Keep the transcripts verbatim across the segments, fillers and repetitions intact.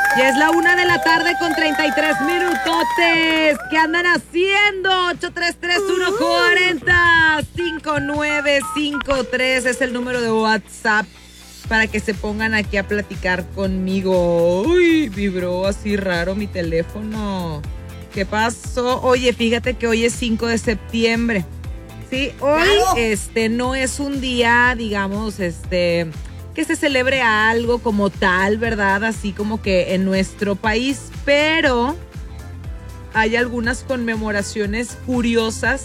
Ya es la una de la tarde con treinta y tres minutotes. ¿Qué andan haciendo? ocho tres tres uno cuatro cero cinco nueve cinco tres es el número de WhatsApp para que se pongan aquí a platicar conmigo. Uy, vibró así raro mi teléfono. ¿Qué pasó? Oye, fíjate que hoy es cinco de septiembre. Sí, hoy claro. este no es un día, digamos, este... que se celebre algo como tal, ¿verdad? Así como que en nuestro país, pero hay algunas conmemoraciones curiosas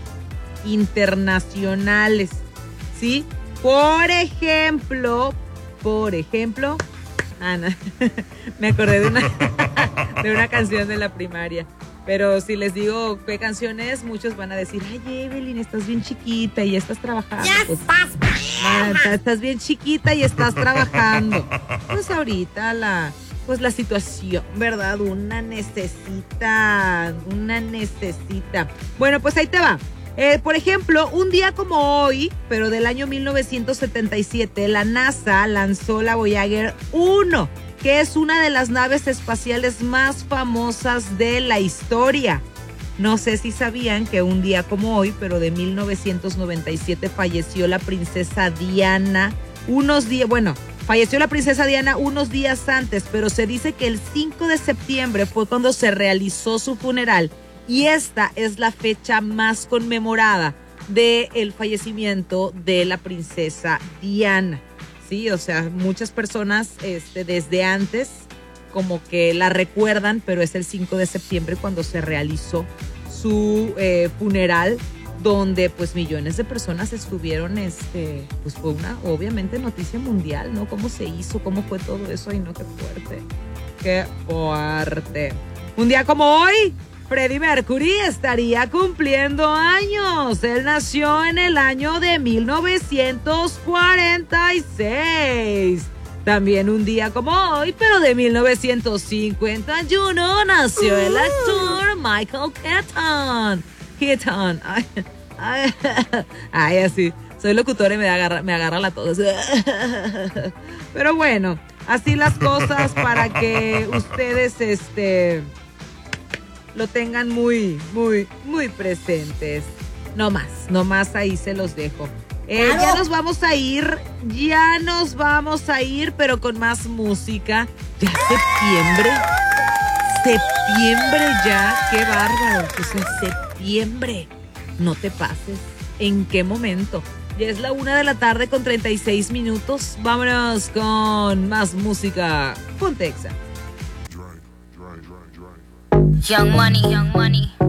internacionales, ¿sí? Por ejemplo, por ejemplo, Ana, me acordé de una, de una canción de la primaria. Pero si les digo qué canción es, muchos van a decir, ay, Evelyn, estás bien chiquita y ya estás trabajando. Ya pues, estás, estás, estás bien chiquita y estás trabajando. Pues ahorita la, pues la situación, ¿verdad? Una necesita, una necesita. Bueno, pues ahí te va. Eh, por ejemplo, un día como hoy, pero del año mil novecientos setenta y siete, la NASA lanzó la Voyager uno, que es una de las naves espaciales más famosas de la historia. No sé si sabían que un día como hoy, pero de mil novecientos noventa y siete, falleció la princesa Diana. Unos días, bueno, falleció la princesa Diana unos días antes, pero se dice que el cinco de septiembre fue cuando se realizó su funeral. Y esta es la fecha más conmemorada del fallecimiento de la princesa Diana. Sí, o sea, muchas personas este, desde antes como que la recuerdan, pero es el cinco de septiembre cuando se realizó su eh, funeral, donde pues millones de personas estuvieron, este, pues fue una, obviamente, noticia mundial, ¿no? ¿Cómo se hizo? ¿Cómo fue todo eso? Ay, no, qué fuerte, qué fuerte. Un día como hoy, Freddie Mercury estaría cumpliendo años. Él nació en el año de mil novecientos cuarenta y seis. También un día como hoy, pero de mil novecientos cincuenta y uno, nació el actor Michael Keaton. Keaton. Ay, ay, ay, así. Soy locutora y me agarra, me agarra la tos. Pero bueno, así las cosas para que ustedes, este... lo tengan muy, muy, muy presentes. No más, no más ahí se los dejo. Eh, claro. Ya nos vamos a ir, ya nos vamos a ir, pero con más música. Ya septiembre, septiembre ya, qué bárbaro. Pues en septiembre, no te pases. ¿En qué momento? Ya es la una de la tarde con treinta y seis minutos. Vámonos con más música. Ponte Exa. Young Money, Young Money.